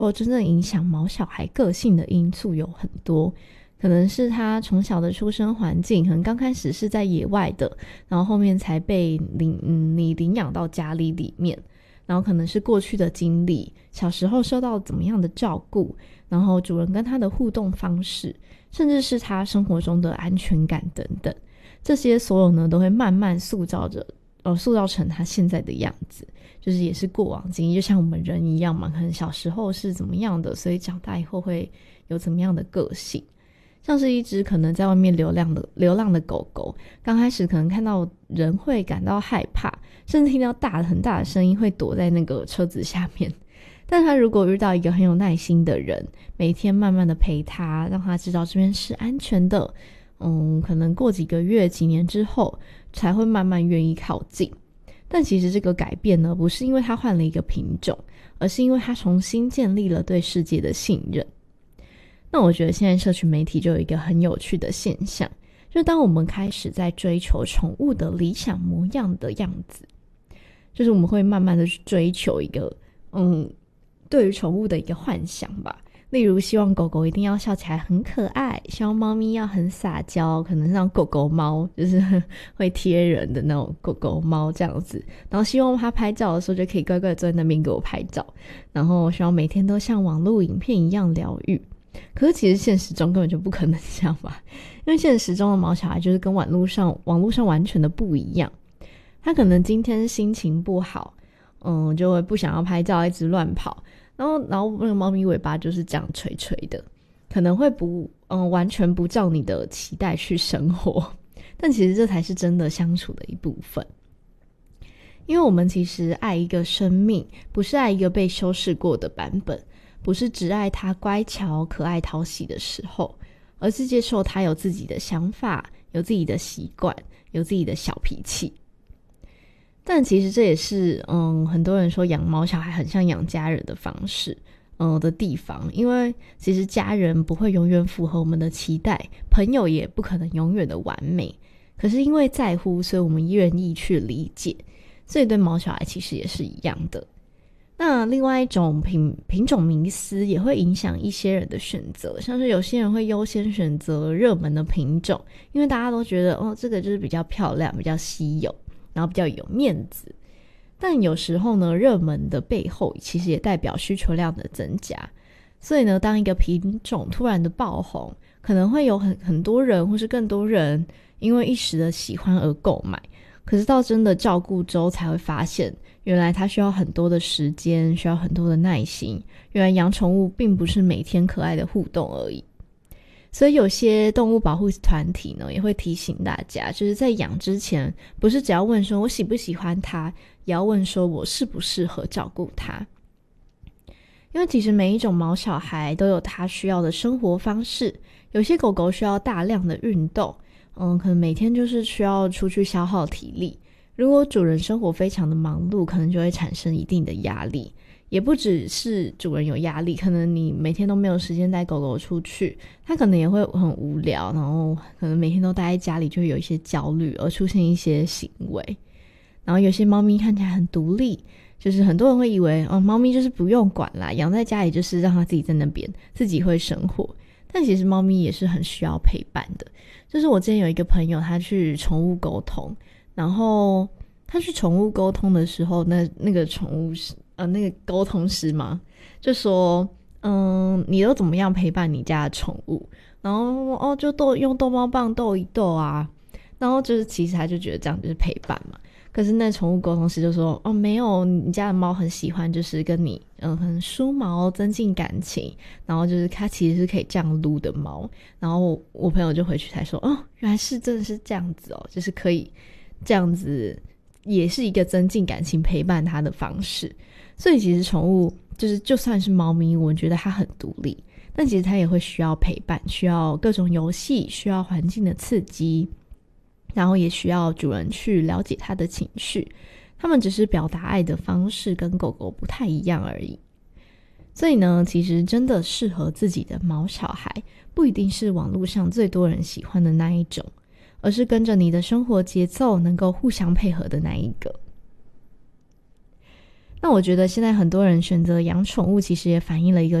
真正影响毛小孩个性的因素有很多，可能是他从小的出生环境，可能刚开始是在野外的，然后后面才被你领养到家里面，然后可能是过去的经历，小时候受到怎么样的照顾，然后主人跟他的互动方式，甚至是他生活中的安全感等等，这些所有呢都会慢慢塑造成他现在的样子，就是也是过往经历，就像我们人一样嘛，可能小时候是怎么样的，所以长大以后会有怎么样的个性。像是一只可能在外面流浪的狗狗，刚开始可能看到人会感到害怕，甚至听到很大的声音会躲在那个车子下面，但他如果遇到一个很有耐心的人，每天慢慢的陪他，让他知道这边是安全的，可能过几个月几年之后才会慢慢愿意靠近。但其实这个改变呢，不是因为他换了一个品种，而是因为他重新建立了对世界的信任。那我觉得现在社群媒体就有一个很有趣的现象，就当我们开始在追求宠物的理想模样的样子，就是我们会慢慢的去追求一个对于宠物的一个幻想吧。例如希望狗狗一定要笑起来很可爱，希望猫咪要很撒娇，可能是那种狗狗猫，就是会贴人的那种狗狗猫这样子，然后希望它拍照的时候就可以乖乖坐在那边给我拍照，然后希望每天都像网络影片一样疗愈。可是其实现实中根本就不可能这样吧，因为现实中的毛小孩就是跟网络上完全的不一样。他可能今天心情不好，就会不想要拍照，一直乱跑，然后那个猫咪尾巴就是这样垂垂的，可能会完全不照你的期待去生活。但其实这才是真的相处的一部分，因为我们其实爱一个生命，不是爱一个被修饰过的版本，不是只爱它乖巧可爱讨喜的时候，而是接受它有自己的想法，有自己的习惯，有自己的小脾气。但其实这也是很多人说养毛小孩很像养家人的方式的地方，因为其实家人不会永远符合我们的期待，朋友也不可能永远的完美，可是因为在乎，所以我们愿意去理解，所以对毛小孩其实也是一样的。那另外一种品种迷思也会影响一些人的选择，像是有些人会优先选择热门的品种，因为大家都觉得这个就是比较漂亮，比较稀有，然后比较有面子。但有时候呢，热门的背后其实也代表需求量的增加，所以呢，当一个品种突然的爆红，可能会有很多人或是更多人因为一时的喜欢而购买，可是到真的照顾之后才会发现，原来它需要很多的时间，需要很多的耐心，原来养宠物并不是每天可爱的互动而已。所以有些动物保护团体呢，也会提醒大家，就是在养之前，不是只要问说我喜不喜欢它，也要问说我适不适合照顾它。因为其实每一种毛小孩都有它需要的生活方式，有些狗狗需要大量的运动，可能每天就是需要出去消耗体力，如果主人生活非常的忙碌，可能就会产生一定的压力。也不只是主人有压力，可能你每天都没有时间带狗狗出去，它可能也会很无聊，然后可能每天都待在家里，就会有一些焦虑，而出现一些行为。然后有些猫咪看起来很独立，就是很多人会以为猫咪就是不用管啦，养在家里就是让它自己在那边自己会生活，但其实猫咪也是很需要陪伴的。就是我之前有一个朋友，他去宠物沟通，然后他去宠物沟通的时候，那个宠物那个沟通师嘛，就说你都怎么样陪伴你家的宠物，然后就用逗猫棒逗一逗啊，然后就是其实他就觉得这样就是陪伴嘛。可是那宠物沟通师就说没有，你家的猫很喜欢就是跟你很梳毛增进感情，然后就是它其实是可以这样撸的猫。然后我朋友就回去才说原来是真的是这样子就是可以这样子，也是一个增进感情陪伴它的方式。所以其实宠物就算是猫咪，我觉得它很独立，但其实它也会需要陪伴，需要各种游戏，需要环境的刺激，然后也需要主人去了解它的情绪，它们只是表达爱的方式跟狗狗不太一样而已。所以呢，其实真的适合自己的毛小孩，不一定是网络上最多人喜欢的那一种，而是跟着你的生活节奏能够互相配合的那一个。 那我觉得现在很多人选择养宠物，其实也反映了一个